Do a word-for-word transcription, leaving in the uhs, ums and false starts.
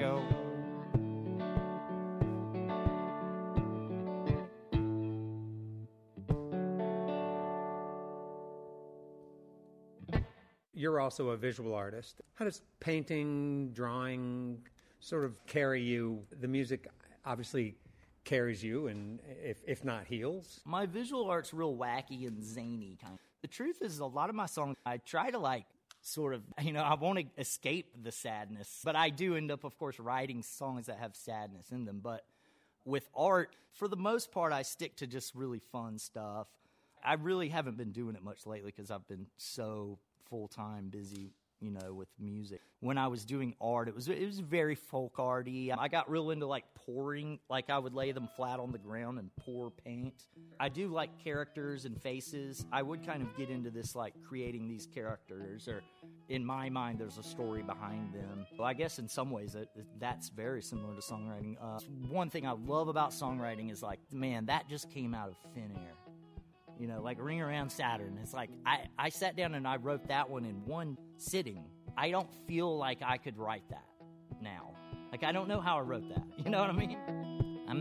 show. You're also a visual artist. How does painting, drawing sort of carry you? The music obviously carries you, and if if not heals. My visual art's real wacky and zany kind of. The truth is, a lot of my songs, I try to like sort of, you know, I want to escape the sadness, but I do end up, of course, writing songs that have sadness in them. But with art, for the most part, I stick to just really fun stuff. I really haven't been doing it much lately because I've been so full-time busy, you know, with music. When I was doing art, it was it was very folk arty. I got real into like pouring, like I would lay them flat on the ground and pour paint. I do like characters and faces. I would kind of get into this like creating these characters, or in my mind there's a story behind them. Well, I guess in some ways it, that's very similar to songwriting. Uh, one thing I love about songwriting is like, man, that just came out of thin air. You know, like Ring Around Saturn. It's like I, I sat down and I wrote that one in one sitting. I don't feel like I could write that now. Like, I don't know how I wrote that. You know what I mean?